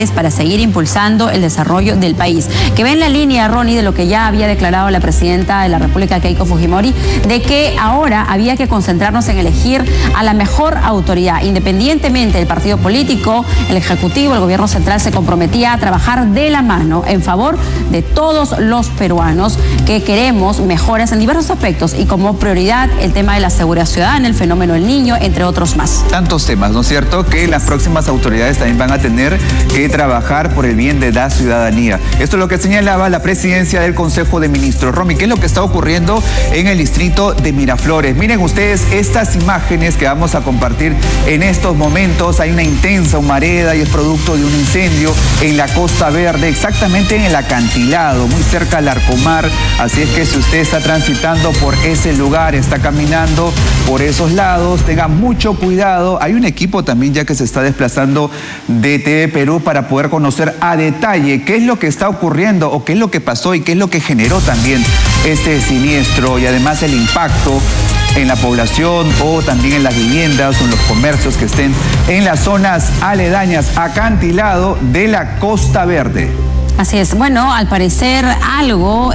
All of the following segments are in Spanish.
para seguir impulsando el desarrollo del país, que va en la línea, Ronnie, de lo que ya había declarado la presidenta de la República, Keiko Fujimori, de que ahora había que concentrarnos en elegir a la mejor autoridad, independientemente del partido político, el Ejecutivo, el Gobierno Central se comprometía a trabajar de la mano en favor de todos los peruanos que queremos mejoras en diversos aspectos y como prioridad el tema de la seguridad ciudadana, el fenómeno del niño, entre otros más. Tantos temas, ¿no es cierto?, que las próximas autoridades también van a tener que trabajar por el bien de la ciudadanía. Esto es lo que señalaba la presidencia del Consejo de Ministros. Romy, ¿qué es lo que está ocurriendo en el distrito de Miraflores? Miren ustedes estas imágenes que vamos a compartir en estos momentos. Hay una intensa humareda y es producto de un incendio en la Costa Verde, exactamente en el acantilado, muy cerca al Larcomar. Así es que si usted está transitando por ese lugar, está caminando por esos lados, tenga mucho cuidado. Hay un equipo también ya que se está desplazando de TV Perú para poder conocer a detalle qué es lo que está ocurriendo o qué es lo que pasó y qué es lo que generó también este siniestro y además el impacto en la población o también en las viviendas o en los comercios que estén en las zonas aledañas, acantilado de la Costa Verde. Así es. Bueno, al parecer algo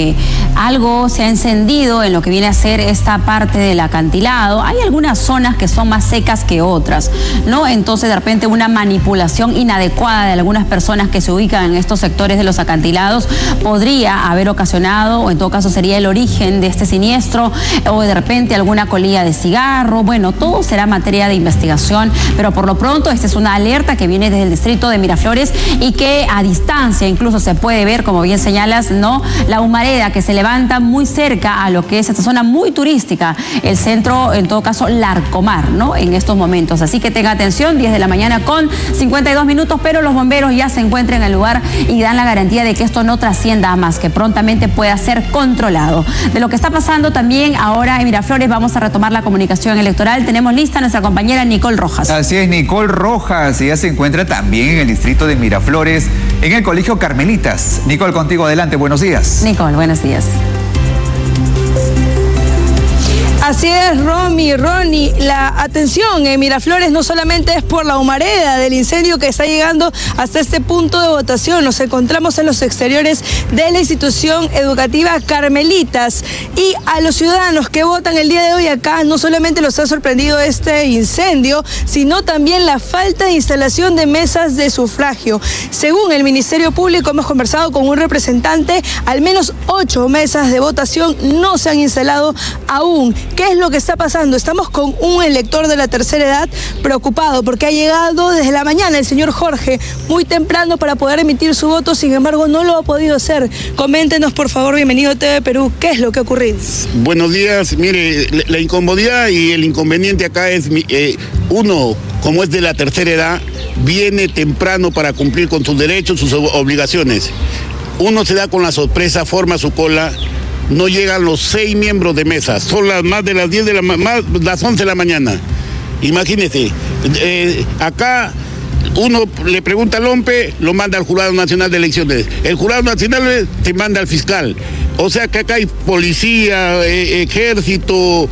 se ha encendido en lo que viene a ser esta parte del acantilado. Hay algunas zonas que son más secas que otras, ¿no? Entonces, de repente, una manipulación inadecuada de algunas personas que se ubican en estos sectores de los acantilados podría haber ocasionado, o en todo caso sería el origen de este siniestro, o de repente alguna colilla de cigarro. Bueno, todo será materia de investigación, pero por lo pronto esta es una alerta que viene desde el distrito de Miraflores y que a distancia incluso se puede ver, como bien señalas, ¿no?, la humareda que se levanta muy cerca a lo que es esta zona muy turística, el centro, en todo caso, Larcomar, ¿no?, en estos momentos. Así que tenga atención, 10 de la mañana con 52 minutos, pero los bomberos ya se encuentran en el lugar y dan la garantía de que esto no trascienda a más, que prontamente pueda ser controlado. De lo que está pasando también ahora en Miraflores, vamos a retomar la comunicación electoral. Tenemos lista a nuestra compañera Nicole Rojas. Así es, Nicole Rojas, ella se encuentra también en el distrito de Miraflores, en el Colegio Carmelitas. Nicole, contigo, adelante, buenos días. Nicole, buenos días. Así es, Romy, Ronnie, la atención en Miraflores no solamente es por la humareda del incendio que está llegando hasta este punto de votación. Nos encontramos en los exteriores de la institución educativa Carmelitas y a los ciudadanos que votan el día de hoy acá no solamente los ha sorprendido este incendio, sino también la falta de instalación de mesas de sufragio. Según el Ministerio Público, hemos conversado con un representante, al menos 8 mesas de votación no se han instalado aún. ¿Qué es lo que está pasando? Estamos con un elector de la tercera edad preocupado porque ha llegado desde la mañana el señor Jorge muy temprano para poder emitir su voto, sin embargo no lo ha podido hacer. Coméntenos, por favor, bienvenido a TV Perú, ¿qué es lo que ha ocurrido? Buenos días, mire, la incomodidad y el inconveniente acá es, uno, como es de la tercera edad, viene temprano para cumplir con sus derechos, sus obligaciones. Uno se da con la sorpresa, forma su cola. No llegan los 6 miembros de mesa, son más de las 10 de las 11 de la mañana. Imagínense, acá uno le pregunta al OMPE, lo manda al Jurado Nacional de Elecciones. El Jurado Nacional te manda al fiscal. O sea que acá hay policía, ejército,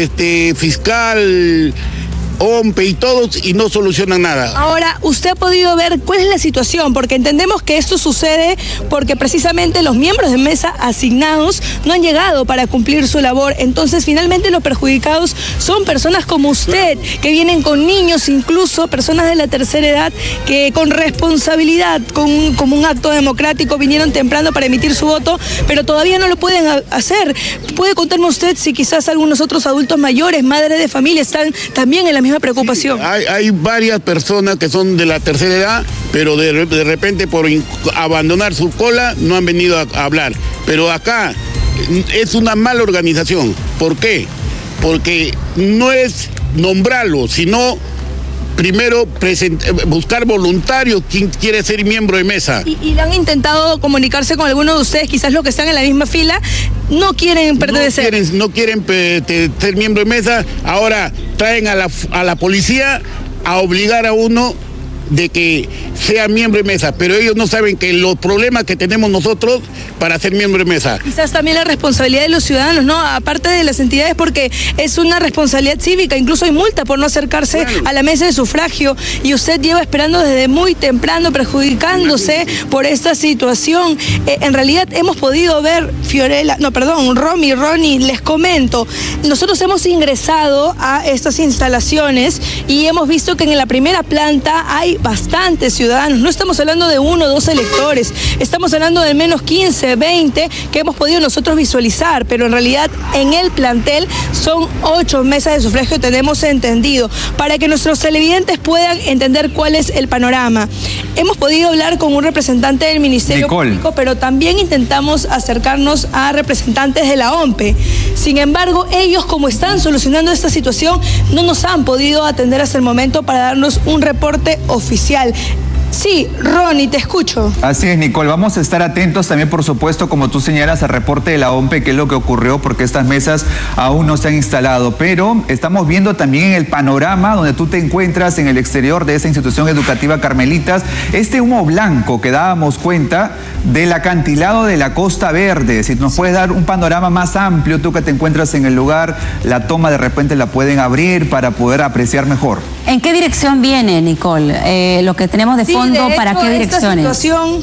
fiscal, OMPE y todos, y no solucionan nada. Ahora, ¿usted ha podido ver cuál es la situación? Porque entendemos que esto sucede porque precisamente los miembros de mesa asignados no han llegado para cumplir su labor. Entonces, finalmente los perjudicados son personas como usted, que vienen con niños, incluso personas de la tercera edad, que con responsabilidad, como un acto democrático, vinieron temprano para emitir su voto, pero todavía no lo pueden hacer. ¿Puede contarme usted si quizás algunos otros adultos mayores, madres de familia, están también en la misma preocupación? Sí, hay varias personas que son de la tercera edad, pero de repente por abandonar su cola no han venido a hablar. Pero acá es una mala organización. ¿Por qué? Porque no es nombrarlo, sino primero buscar voluntarios, quien quiere ser miembro de mesa. ¿Y han intentado comunicarse con algunos de ustedes, quizás los que están en la misma fila, no quieren pertenecer? No quieren ser miembro de mesa, ahora traen a la policía a obligar a uno de que sea miembro de mesa, pero ellos no saben que los problemas que tenemos nosotros para ser miembro de mesa. Quizás también la responsabilidad de los ciudadanos, ¿no? Aparte de las entidades, porque es una responsabilidad cívica, incluso hay multa por no acercarse a la mesa de sufragio, y usted lleva esperando desde muy temprano, perjudicándose por esta situación. En realidad hemos podido ver, Romy, Ronnie, les comento, nosotros hemos ingresado a estas instalaciones y hemos visto que en la primera planta hay bastantes ciudadanos. No estamos hablando de 1 o 2 electores, estamos hablando de menos 15, 20 que hemos podido nosotros visualizar, pero en realidad en el plantel son 8 mesas de sufragio, tenemos entendido, para que nuestros televidentes puedan entender cuál es el panorama. Hemos podido hablar con un representante del Ministerio Público, pero también intentamos acercarnos a representantes de la OMPE. Sin embargo, ellos, como están solucionando esta situación, no nos han podido atender hasta el momento para darnos un reporte oficial. Sí, Ronnie, te escucho. Así es, Nicole. Vamos a estar atentos también, por supuesto, como tú señalas, al reporte de la OMPE, qué es lo que ocurrió, porque estas mesas aún no se han instalado. Pero estamos viendo también el panorama donde tú te encuentras en el exterior de esa institución educativa Carmelitas, este humo blanco que dábamos cuenta del acantilado de la Costa Verde. Si nos puedes dar un panorama más amplio, tú que te encuentras en el lugar, la toma de repente la pueden abrir para poder apreciar mejor. ¿En qué dirección viene, Nicole? Lo que tenemos de fondo, de hecho, ¿para qué direcciones?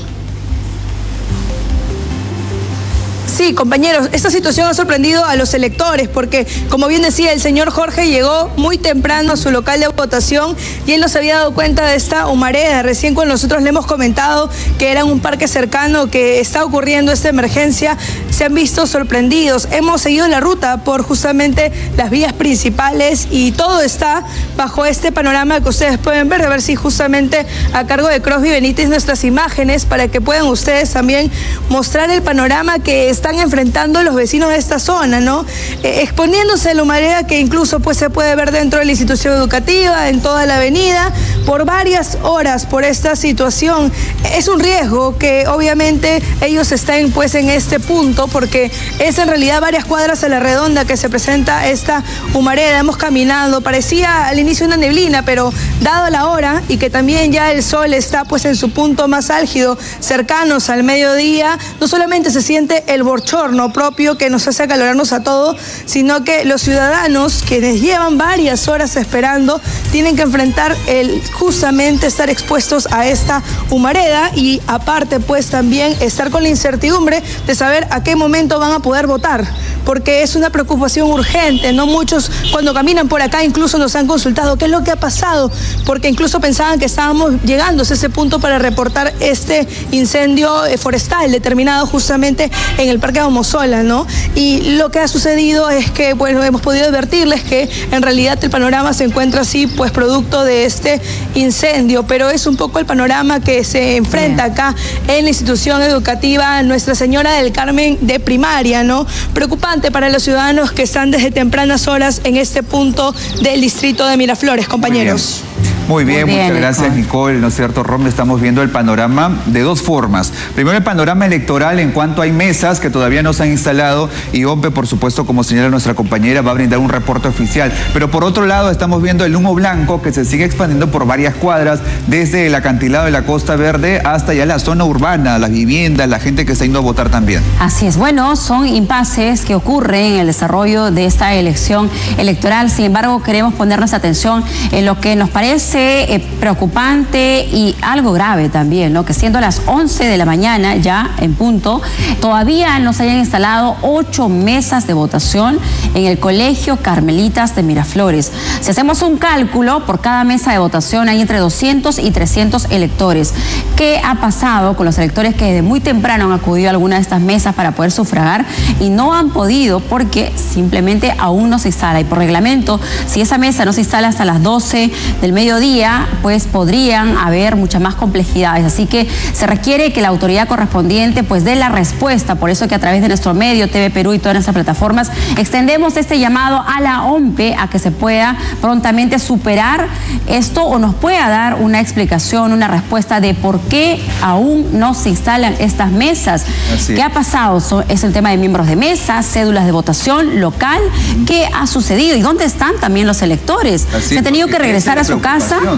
Sí, compañeros, esta situación ha sorprendido a los electores porque, como bien decía, el señor Jorge llegó muy temprano a su local de votación y él no se había dado cuenta de esta humareda. Recién cuando nosotros le hemos comentado que era en un parque cercano que está ocurriendo esta emergencia, se han visto sorprendidos. Hemos seguido la ruta por justamente las vías principales y todo está bajo este panorama que ustedes pueden ver. A ver si justamente a cargo de Crosby Benítez nuestras imágenes para que puedan ustedes también mostrar el panorama que están enfrentando los vecinos de esta zona, ¿no? Exponiéndose a la humareda que incluso pues se puede ver dentro de la institución educativa, en toda la avenida, por varias horas por esta situación. Es un riesgo que obviamente ellos estén pues en este punto porque es en realidad varias cuadras a la redonda que se presenta esta humareda. Hemos caminado, parecía al inicio una neblina, pero dado la hora y que también ya el sol está pues en su punto más álgido, cercanos al mediodía, no solamente se siente el bochorno propio que nos hace acalorarnos a todos, sino que los ciudadanos quienes llevan varias horas esperando tienen que enfrentar justamente estar expuestos a esta humareda y aparte pues también estar con la incertidumbre de saber a qué momento van a poder votar, porque es una preocupación urgente, ¿no? Muchos cuando caminan por acá incluso nos han consultado qué es lo que ha pasado, porque incluso pensaban que estábamos llegando a ese punto para reportar este incendio forestal determinado justamente en el Parque Mosola, ¿no? Y lo que ha sucedido es que, bueno, hemos podido advertirles que en realidad el panorama se encuentra así, pues producto de este incendio, pero es un poco el panorama que se enfrenta acá en la institución educativa Nuestra Señora del Carmen de primaria, ¿no? Preocupante para los ciudadanos que están desde tempranas horas en este punto del distrito de Miraflores, compañeros. Muy bien, muchas gracias, Nicole. ¿No es cierto, Rom? Estamos viendo el panorama de dos formas. Primero, el panorama electoral en cuanto hay mesas que todavía no se han instalado y OMPE, por supuesto, como señala nuestra compañera, va a brindar un reporte oficial. Pero por otro lado, estamos viendo el humo blanco que se sigue expandiendo por varias cuadras, desde el acantilado de la Costa Verde hasta ya la zona urbana, las viviendas, la gente que está yendo a votar también. Así es. Bueno, son impases que ocurren en el desarrollo de esta elección electoral. Sin embargo, queremos poner nuestra atención en lo que nos parece preocupante y algo grave también, ¿no? Que siendo las 11 de la mañana ya en punto, todavía no se hayan instalado 8 mesas de votación en el Colegio Carmelitas de Miraflores. Si hacemos un cálculo, por cada mesa de votación hay entre 200 y 300 electores. ¿Qué ha pasado con los electores que desde muy temprano han acudido a alguna de estas mesas para poder sufragar y no han podido porque simplemente aún no se instala? Y por reglamento, si esa mesa no se instala hasta las 12 del mediodía, pues podrían haber muchas más complejidades. Así que se requiere que la autoridad correspondiente pues dé la respuesta. Por eso que a través de nuestro medio, TV Perú y todas nuestras plataformas, extendemos este llamado a la OMPE a que se pueda prontamente superar esto o nos pueda dar una explicación, una respuesta de por qué aún no se instalan estas mesas. ¿Qué ha pasado? Es el tema de miembros de mesa, cédulas de votación local. ¿Qué ha sucedido? ¿Y dónde están también los electores? ¿Se han tenido que regresar a su casa?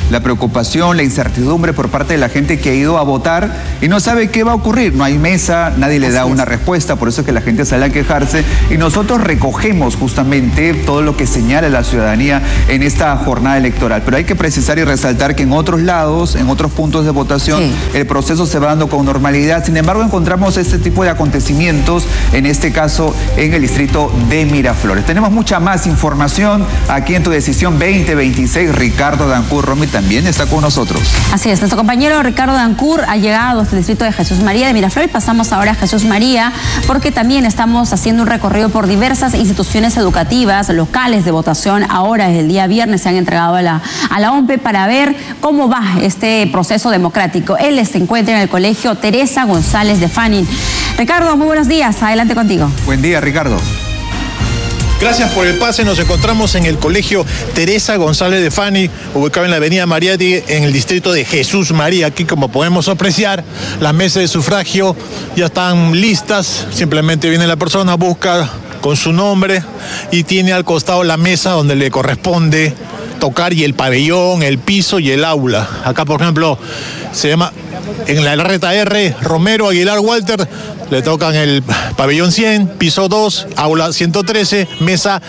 la preocupación, la incertidumbre por parte de la gente que ha ido a votar y no sabe qué va a ocurrir. No hay mesa, nadie le da una respuesta, por eso es que la gente sale a quejarse y nosotros recogemos justamente todo lo que señala la ciudadanía en esta jornada electoral. Pero hay que precisar y resaltar que en otros lados, en otros puntos de votación, el proceso se va dando con normalidad. Sin embargo, encontramos este tipo de acontecimientos, en este caso en el distrito de Miraflores. Tenemos mucha más información aquí en Tu Decisión 2026. Ricardo Dancur, Romy, también está con nosotros. Así es, nuestro compañero Ricardo Dancur ha llegado hasta el distrito de Jesús María de Miraflores. Pasamos ahora a Jesús María porque también estamos haciendo un recorrido por diversas instituciones educativas, locales de votación. Ahora, el día viernes, se han entregado a la OMPE para ver cómo va este proceso democrático. Él se encuentra en el colegio Teresa González de Fani. Ricardo, muy buenos días. Adelante contigo. Buen día, Ricardo. Gracias por el pase. Nos encontramos en el colegio Teresa González de Fani, ubicado en la avenida Mariátegui, en el distrito de Jesús María. Aquí, como podemos apreciar, las mesas de sufragio ya están listas. Simplemente viene la persona, busca con su nombre y tiene al costado la mesa donde le corresponde tocar, y el pabellón, el piso y el aula. Acá, por ejemplo, se llama en la reta R, Romero Aguilar Walter, le tocan el pabellón 100, piso 2, aula 113, mesa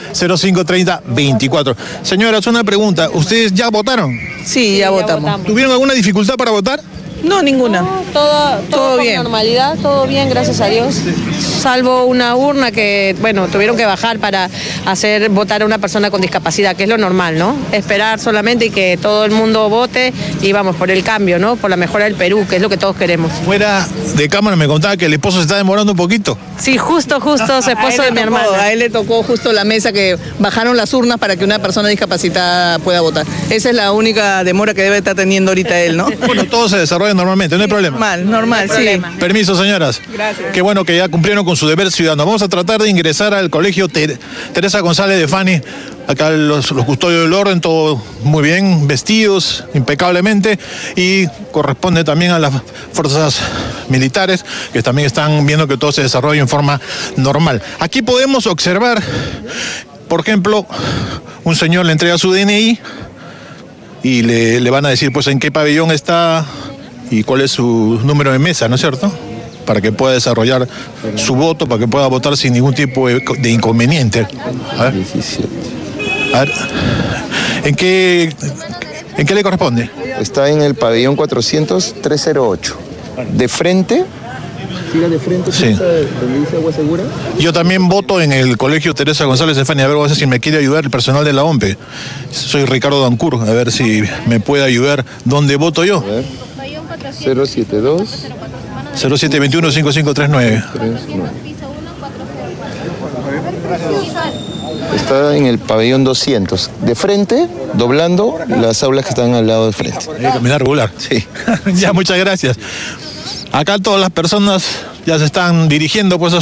0530-24. Señoras, una pregunta, ¿ustedes ya votaron? Sí, ya votamos. ¿Tuvieron alguna dificultad para votar? No, ninguna. No, todo bien. Con normalidad, todo bien, gracias a Dios. Salvo una urna que, bueno, tuvieron que bajar para hacer votar a una persona con discapacidad, que es lo normal, ¿no? Esperar solamente y que todo el mundo vote y vamos, por el cambio, ¿no? Por la mejora del Perú, que es lo que todos queremos. Fuera de cámara me contaba que el esposo se está demorando un poquito. Sí, justo, es esposo de mi hermana. A él le tocó justo la mesa que bajaron las urnas para que una persona discapacitada pueda votar. Esa es la única demora que debe estar teniendo ahorita él, ¿no? Bueno, todo se desarrolla normalmente, no hay problema. Normal, sí. Permiso, señoras. Gracias. Qué bueno que ya cumplieron con su deber ciudadano. Vamos a tratar de ingresar al colegio Teresa González de Fani. Acá los custodios del orden, todo muy bien, vestidos impecablemente, y corresponde también a las fuerzas militares, que también están viendo que todo se desarrolla en forma normal. Aquí podemos observar, por ejemplo, un señor le entrega su DNI y le van a decir pues en qué pabellón está y cuál es su número de mesa, ¿no es cierto?, para que pueda desarrollar su voto, para que pueda votar sin ningún tipo de inconveniente. A ver. 17. A ver, ¿en qué le corresponde? Está en el pabellón 400-308. De frente. Siga de frente, sí. Donde dice Agua Segura. Yo también voto en el colegio Teresa González de Fani. A ver, voy a ver si me quiere ayudar el personal de la OMPE. Soy Ricardo Dancur, a ver si me puede ayudar. ¿Dónde voto yo? A ver. 072 0721-5539. Está en el pabellón 200. De frente, doblando las aulas que están al lado de frente. Hay que caminar regular. Sí. Ya, muchas gracias. Acá todas las personas ya se están dirigiendo pues a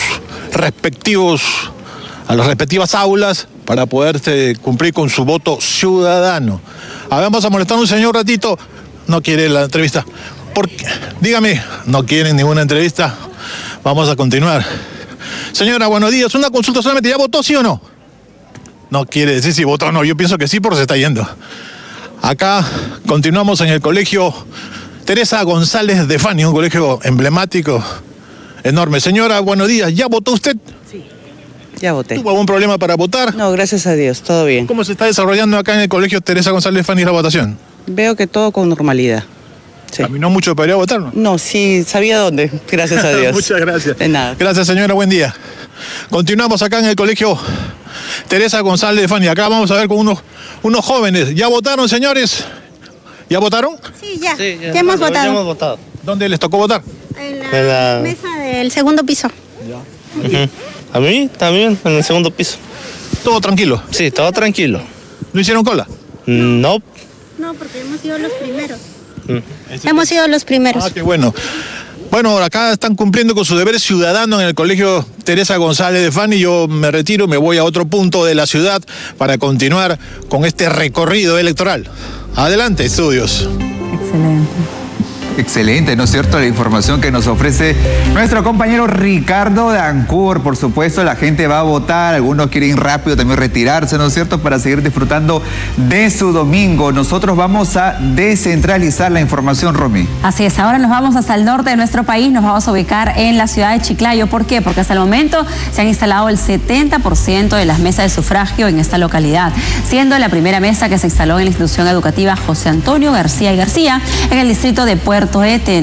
las respectivas aulas para poder cumplir con su voto ciudadano. A ver, vamos a molestar a un señor ratito. No quiere la entrevista. Dígame, no quieren ninguna entrevista. Vamos a continuar. Señora, buenos días. Una consulta solamente. ¿Ya votó, sí o no? No quiere decir si votó o no. Yo pienso que sí, porque se está yendo. Acá continuamos en el colegio Teresa González de Fani, un colegio emblemático, enorme. Señora, buenos días. ¿Ya votó usted? Sí, ya voté. ¿Tuvo algún problema para votar? No, gracias a Dios, todo bien. ¿Cómo se está desarrollando acá en el colegio Teresa González de Fani la votación? Veo que todo con normalidad. Sí. ¿Caminó mucho para ir a votar, no? No, sí, sabía dónde, gracias a Dios. Muchas gracias. De nada. Gracias, señora, buen día. Continuamos acá en el colegio Teresa González de Fani. Acá vamos a ver con unos jóvenes. ¿Ya votaron, señores? ¿Ya votaron? Sí, ya hemos votado. Ya hemos votado. ¿Dónde les tocó votar? En la mesa del segundo piso. Ya. A mí también, en el segundo piso. ¿Todo tranquilo? Sí, todo tranquilo. ¿No hicieron cola? No. No, porque hemos sido los primeros. Hemos sido los primeros. Ah, qué bueno. Bueno, acá están cumpliendo con su deber ciudadano en el colegio Teresa González de Fani. Yo me retiro, me voy a otro punto de la ciudad para continuar con este recorrido electoral. Adelante, estudios. Excelente. Excelente, ¿no es cierto?, la información que nos ofrece nuestro compañero Ricardo Dancur. Por supuesto, la gente va a votar, algunos quieren ir rápido, también retirarse, ¿no es cierto?, para seguir disfrutando de su domingo. Nosotros vamos a descentralizar la información, Romy. Así es, ahora nos vamos hasta el norte de nuestro país, nos vamos a ubicar en la ciudad de Chiclayo. ¿Por qué? Porque hasta el momento se han instalado el 70% de las mesas de sufragio en esta localidad, siendo la primera mesa que se instaló en la institución educativa José Antonio García y García en el distrito de Puerto Eten.